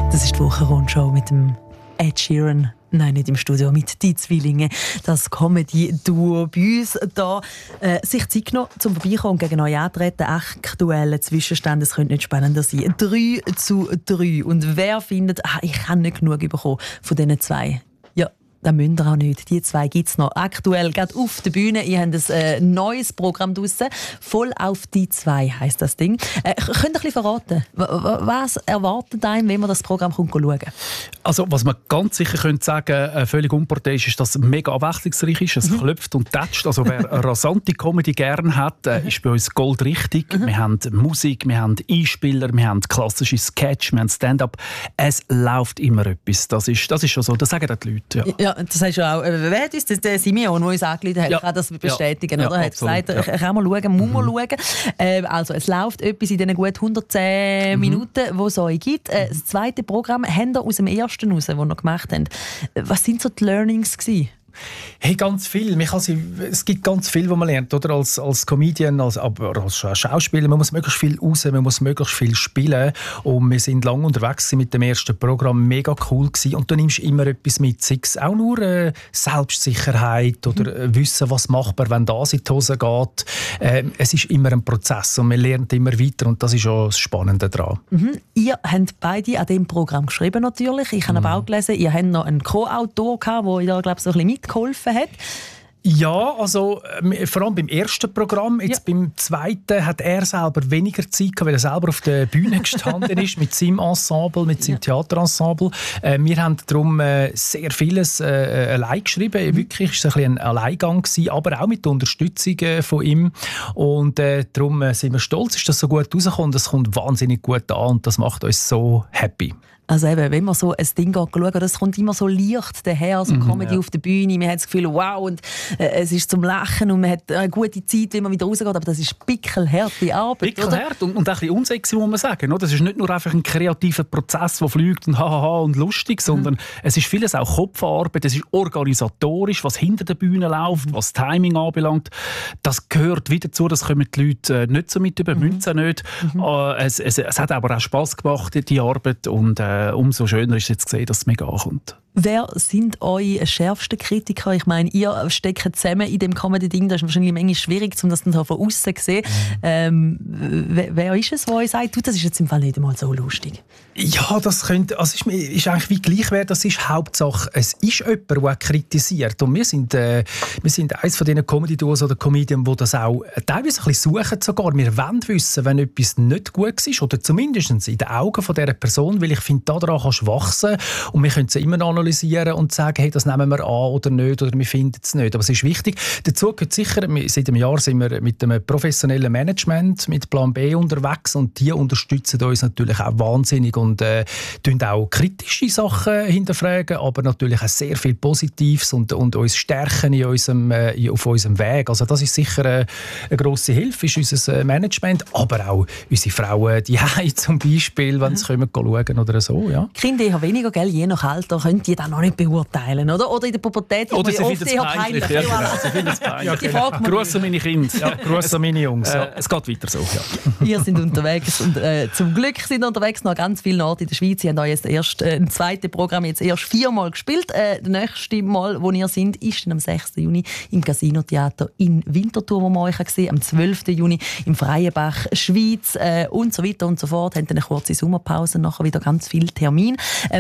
Das ist die Wochenrundshow mit dem Ed Sheeran. Nein, nicht im Studio, mit «Die Zwillinge». Das Comedy-Duo bei uns da sich Zeit genommen, zum Vorbeikommen und gegen euch antreten. Aktuelle Zwischenstände, es könnte nicht spannender sein. 3-3. Und wer findet, ich habe nicht genug bekommen von diesen zwei? Ja, das müsst ihr auch nicht. Die zwei gibt es noch. Aktuell gerade auf der Bühne. Ihr habt ein neues Programm draussen. «Voll auf die zwei» heisst das Ding. Könnt ihr ein bisschen verraten? Was erwartet einem, wenn man das Programm schauen? Also, was man ganz sicher könnte sagen, völlig unparteiisch, ist, dass es mega abwechslungsreich ist. Es klopft und tätscht. Also, wer eine rasante Comedy gerne hat, ist bei uns goldrichtig. Wir haben Musik, wir haben Einspieler, wir haben klassische Sketch, wir haben Stand-up. Es läuft immer etwas. Das ist schon so. Das sagen die Leute. Ja, das heißt ja auch. Wer hat uns das? Der Simeon, der uns angeleitet hat, kann das bestätigen. Oder? Er hat gesagt, kann man schauen, muss man schauen. Also, es läuft etwas in diesen gut 110 Minuten, die es euch gibt. Das zweite Programm habt ihr aus dem ersten raus, das ihr gemacht habt. Was sind so die Learnings gewesen? Hey, ganz viel. Es gibt ganz viel, was man lernt, oder? Als Comedian, aber als Schauspieler. Man muss möglichst viel raus, man muss möglichst viel spielen. Und wir sind lange unterwegs mit dem ersten Programm. Mega cool gewesen. Und du nimmst immer etwas mit. Sei es auch nur Selbstsicherheit oder Wissen, was macht man, wenn das in die Hose geht. Es ist immer ein Prozess und man lernt immer weiter. Und das ist auch das Spannende daran. Ihr habt beide an diesem Programm geschrieben, natürlich. Ich habe aber auch gelesen, ihr habt noch einen Co-Autor gehabt, der da, glaube ich, so ein bisschen mitgeholfen hat. Ja, also vor allem beim ersten Programm. Jetzt beim zweiten hat er selber weniger Zeit gehabt, weil er selber auf der Bühne gestanden ist mit seinem Ensemble, mit seinem Theaterensemble. Wir haben darum sehr vieles allein geschrieben. Wirklich, es war ein Alleingang gewesen, aber auch mit der Unterstützung von ihm. Und darum sind wir stolz, dass das so gut rauskommt. Das kommt wahnsinnig gut an und das macht uns so happy. Also eben, wenn man so ein Ding schaut, das kommt immer so leicht daher, so Comedy auf der Bühne. Man hat das Gefühl, wow, und es ist zum Lachen und man hat eine gute Zeit, wenn man wieder rausgeht. Aber das ist pickelharte Arbeit, pickelhart und ein bisschen unsexy, muss man sagen. Das ist nicht nur einfach ein kreativer Prozess, der fliegt und hahaha und lustig, sondern es ist vieles auch Kopfarbeit, es ist organisatorisch, was hinter der Bühne läuft, was Timing anbelangt. Das gehört wieder dazu, das kommen die Leute nicht so mit über, Münzen nicht. Es hat aber auch Spass gemacht, die Arbeit, und umso schöner ist jetzt gesehen, dass es mega ankommt. Wer sind eure schärfsten Kritiker? Ich meine, ihr steckt zusammen in dem Comedy-Ding. Das ist wahrscheinlich manchmal schwierig, um das dann von außen zu sehen. Wer ist es, der euch sagt, das ist jetzt im Fall nicht einmal so lustig? Ja, das könnte, also ist eigentlich wie gleich, wer das ist. Hauptsache, es ist jemand, der auch kritisiert. Und wir sind eines von diesen Comedy-Duos oder Comedian, die das auch teilweise ein bisschen suchen sogar. Wir wollen wissen, wenn etwas nicht gut ist, oder zumindest in den Augen von dieser Person, weil ich finde, daran kannst du wachsen. Und wir können es immer noch analysieren und sagen, hey, das nehmen wir an oder nicht, oder wir finden es nicht. Aber es ist wichtig. Dazu gehört sicher, seit einem Jahr sind wir mit einem professionellen Management, mit Plan B unterwegs, und die unterstützen uns natürlich auch wahnsinnig und tun auch kritische Sachen hinterfragen, aber natürlich auch sehr viel Positives und uns stärken auf unserem Weg. Also das ist sicher eine grosse Hilfe, ist unser Management, aber auch unsere Frauen, die haben zum Beispiel, wenn sie kommen, schauen oder so. Ja. Kinder eher weniger, gell? Je nach Alter könnt ihr das noch nicht beurteilen, oder? Oder in der Pubertät ist sie oft eher peinlich. Ja, genau. Sie finden es peinlich. Ja, Gruß an meine Kinder, Gruß an meine Jungs. Es geht weiter so. Ja. Ihr seid unterwegs und zum Glück sind unterwegs noch ganz viele Orte in der Schweiz. Ihr habt euch jetzt erst ein zweites Programm jetzt erst 4-mal gespielt. Das nächste Mal, wo ihr seid, ist dann am 6. Juni im Casino-Theater in Winterthur, wo man euch gesehen, am 12. Juni im Freienbach, Schweiz und so weiter und so fort. Habt eine kurze Sommerpause, nachher wieder ganz viele Termine.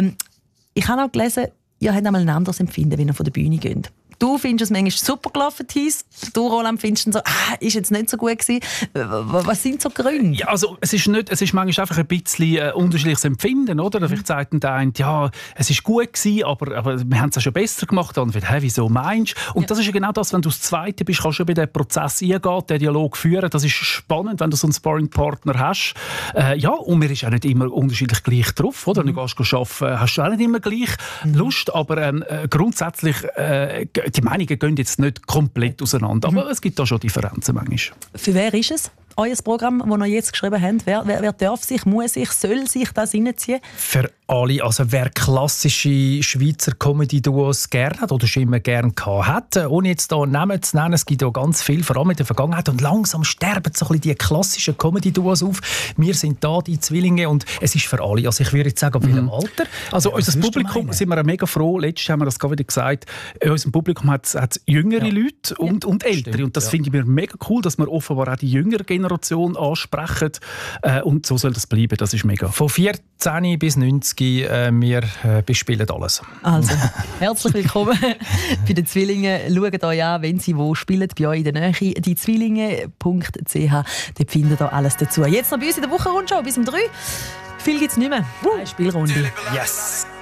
Ich habe auch gelesen, ihr habt einmal ein anderes Empfinden, wenn ihr von der Bühne geht. Du findest es manchmal super gelaufen, Thies. Du, Roland, findest es so, ist jetzt nicht so gut gewesen. Was sind so die Gründe? Ja, also, es ist manchmal einfach ein bisschen unterschiedliches Empfinden, oder? Vielleicht sagt der eine, ja, es ist gut gewesen, aber wir haben es ja schon besser gemacht. Und dann hey, wieso meinst du? Und das ist ja genau das, wenn du das Zweite bist, kannst du bei diesem Prozess eingehen, den Dialog führen. Das ist spannend, wenn du so einen Sparring-Partner hast. Ja, und mir ist auch nicht immer unterschiedlich gleich drauf, oder? Wenn du gehst arbeiten, hast du auch nicht immer gleich Lust, aber grundsätzlich die Meinungen gehen jetzt nicht komplett auseinander, aber es gibt da schon Differenzen manchmal. Für wer ist es? euer Programm, das ihr jetzt geschrieben habt? Wer darf sich, muss sich, soll sich das reinziehen? Für alle, also wer klassische Schweizer Comedy-Duos gerne hat oder schon immer gerne gehabt hat, ohne jetzt hier Namen zu nennen, es gibt ja ganz viel, vor allem in der Vergangenheit, und langsam sterben so ein bisschen die klassischen Comedy-Duos auf. Wir sind da, die Zwillinge, und es ist für alle. Also ich würde jetzt sagen, ab welchem Alter. Also unser Publikum, sind wir mega froh, letztes haben wir das gerade wieder gesagt, in unserem Publikum hat es jüngere Leute und ältere. Stimmt, und das finde ich mir mega cool, dass wir offenbar auch die jüngere Generation ansprechen. Und so soll das bleiben, das ist mega. Von 14 bis 90, wir bespielen alles. Also, herzlich willkommen bei den Zwillingen. Schaut euch an, wenn sie wo spielen, bei euch in der Nähe, diezwillinge.ch. Dort findet ihr alles dazu. Jetzt noch bei uns in der Wochenrundschau bis um 3. Viel gibt es nicht mehr. Eine Spielrunde. Yes!